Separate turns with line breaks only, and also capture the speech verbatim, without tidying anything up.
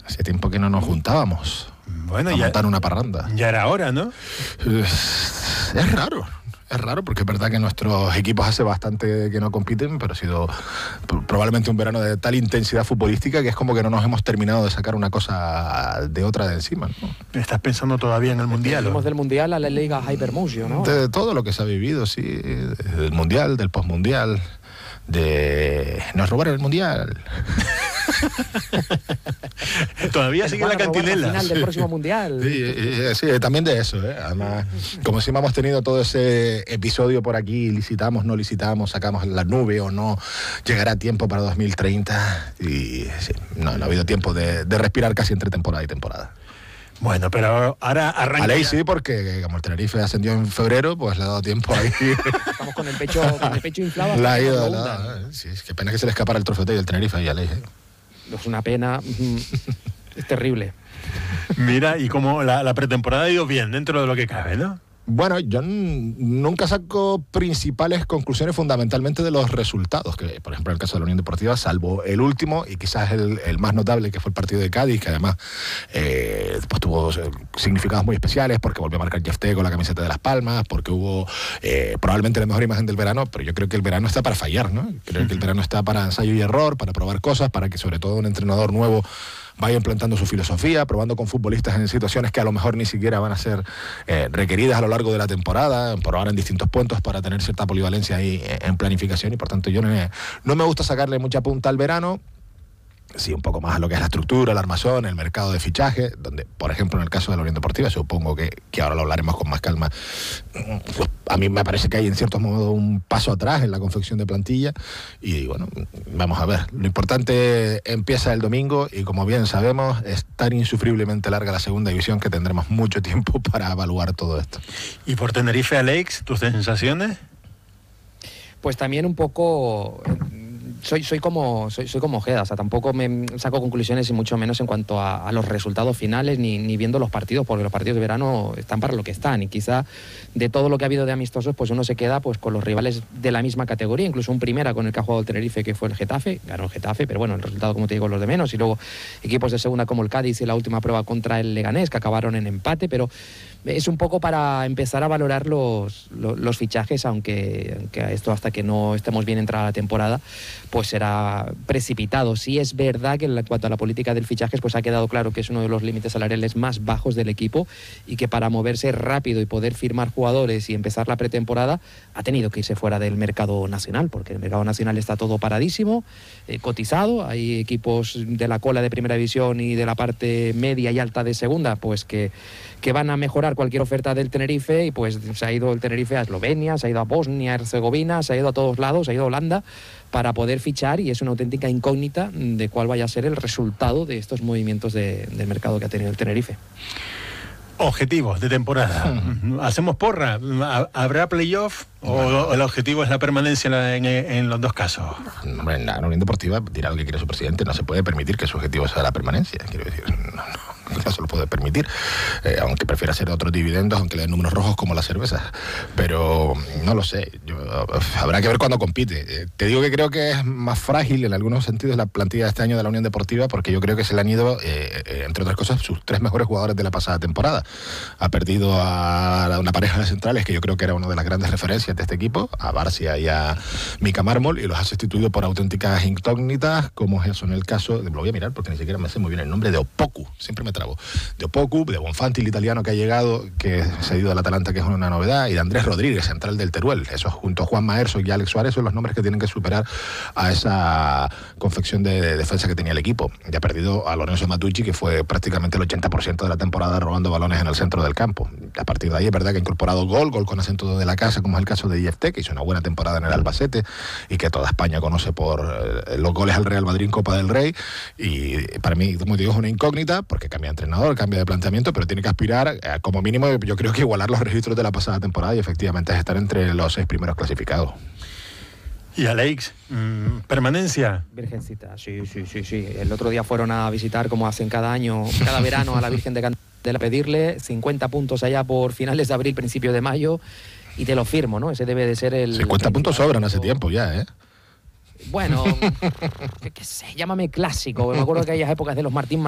Hace tiempo que no nos juntábamos.
Bueno,
a
ya,
montar una parranda.
Ya era hora, ¿no?
Es, es raro. Es raro porque es verdad que nuestros equipos hace bastante que no compiten, pero ha sido probablemente un verano de tal intensidad futbolística que es como que no nos hemos terminado de sacar una cosa de otra de encima, ¿no?
¿Estás pensando todavía en el Mundial?
Venimos del Mundial a la Liga Hypermotion, ¿no?
De todo lo que se ha vivido, sí. Del Mundial, del postmundial, de... nos robaron el Mundial.
Todavía sigue la cantinela.
Al final del próximo Mundial.
Sí, sí, también de eso, ¿eh? Además, como encima hemos tenido todo ese episodio por aquí, licitamos, no licitamos, sacamos la nube o no, llegará tiempo para dos mil treinta y sí, no, no ha habido tiempo de, de respirar casi entre temporada y temporada.
Bueno, pero ahora arranca.
A ley sí, porque como el Tenerife ascendió en febrero, pues le ha dado tiempo ahí.
Estamos con el pecho, con el pecho inflado.
La ha ido, la, sí, es que pena que se le escapara el trofeo del Tenerife ahí a ley, ¿eh?
Es una pena, es terrible.
Mira, y como la, la pretemporada ha ido bien dentro de lo que cabe, ¿no?
Bueno, yo n- nunca saco principales conclusiones fundamentalmente de los resultados, que por ejemplo en el caso de la Unión Deportiva, salvo el último y quizás el, el más notable, que fue el partido de Cádiz, que además eh, pues tuvo significados muy especiales, porque volvió a marcar Jeff T con la camiseta de Las Palmas, porque hubo eh, probablemente la mejor imagen del verano, pero yo creo que el verano está para fallar, ¿no? Creo que el verano está para ensayo y error, para probar cosas, para que sobre todo un entrenador nuevo vaya implantando su filosofía, probando con futbolistas en situaciones que a lo mejor ni siquiera van a ser eh, requeridas a lo largo de la temporada, probar en distintos puntos para tener cierta polivalencia ahí en planificación, y por tanto yo no me, no me gusta sacarle mucha punta al verano. Sí, un poco más a lo que es la estructura, el armazón, el mercado de fichaje, donde, por ejemplo, en el caso de la Unión Deportiva, supongo que, que ahora lo hablaremos con más calma, pues a mí me parece que hay en cierto modo un paso atrás en la confección de plantilla, y bueno, vamos a ver. Lo importante empieza el domingo, y como bien sabemos, es tan insufriblemente larga la segunda división que tendremos mucho tiempo para evaluar todo esto.
¿Y por Tenerife, Alex, tus sensaciones?
Pues también un poco... Soy, soy como soy, soy como Ojeda, o sea, tampoco me saco conclusiones y mucho menos en cuanto a, a los resultados finales ni, ni viendo los partidos, porque los partidos de verano están para lo que están, y quizá de todo lo que ha habido de amistosos, pues uno se queda pues con los rivales de la misma categoría, incluso un primera con el que ha jugado el Tenerife, que fue el Getafe, ganó el Getafe, pero bueno, el resultado, como te digo, los de menos, y luego equipos de segunda como el Cádiz y la última prueba contra el Leganés, que acabaron en empate, pero es un poco para empezar a valorar los, los, los fichajes, aunque, aunque esto hasta que no estemos bien entrada la temporada, pues será precipitado. Sí es verdad que en cuanto a la política del fichaje, pues ha quedado claro que es uno de los límites salariales más bajos del equipo, y que para moverse rápido y poder firmar jugadores y empezar la pretemporada ha tenido que irse fuera del mercado nacional, porque el mercado nacional está todo paradísimo, eh, cotizado. Hay equipos de la cola de primera división y de la parte media y alta de segunda, pues que, que van a mejorar cualquier oferta del Tenerife, y pues se ha ido el Tenerife a Eslovenia, se ha ido a Bosnia, Herzegovina, se ha ido a todos lados, se ha ido a Holanda para poder fichar, y es una auténtica incógnita de cuál vaya a ser el resultado de estos movimientos de, del mercado que ha tenido el Tenerife.
Objetivos de temporada. ¿Hacemos porra? ¿Habrá playoff o el objetivo es la permanencia en, en los dos casos?
Hombre, la Unión Deportiva dirá lo que quiere su presidente, no se puede permitir que su objetivo sea la permanencia, quiero decir, no, no. No se lo puede permitir, eh, aunque prefiera hacer otros dividendos, aunque le den números rojos como las cervezas, pero no lo sé. Yo, habrá que ver cuándo compite. Eh, te digo que creo que es más frágil en algunos sentidos la plantilla de este año de la Unión Deportiva, porque yo creo que se le han ido, eh, eh, entre otras cosas, sus tres mejores jugadores de la pasada temporada. Ha perdido a una pareja de centrales que yo creo que era una de las grandes referencias de este equipo, a Barcia y a Mika Mármol, y los ha sustituido por auténticas incógnitas, como es eso en el caso, lo voy a mirar porque ni siquiera me sé muy bien el nombre, de Opoku, siempre me trabo, de Opoku, de Bonfanti, el italiano que ha llegado, que se ha ido al Atalanta, que es una novedad, y de Andrés Rodríguez, central del Teruel. Esos junto a Juan Maerso y Alex Suárez son los nombres que tienen que superar a esa confección de, de defensa que tenía el equipo. Ya ha perdido a Lorenzo Matucci, que fue prácticamente el ochenta por ciento de la temporada robando balones en el centro del campo. A partir de ahí es verdad que ha incorporado gol, gol con acento de la casa, como es el caso de I F T, que hizo una buena temporada en el Albacete y que toda España conoce por eh, los goles al Real Madrid en Copa del Rey, y para mí, como digo, es una incógnita porque cambia de entrenador, cambia de planteamiento, pero tiene que aspirar a, como mínimo, yo creo que igualar los registros de la pasada temporada, y efectivamente es estar entre los seis primeros clasificados.
¿Y Alex? Mmm, ¿permanencia?
Virgencita, sí, sí, sí, sí. El otro día fueron a visitar, como hacen cada año, cada verano, a la Virgen de Candela, pedirle cincuenta puntos allá por finales de abril, principio de mayo, y te lo firmo, ¿no? Ese debe de ser el...
cincuenta puntos sobran hace tiempo ya, ¿eh?
Bueno, qué sé, llámame clásico. Me acuerdo que aquellas épocas de los Martín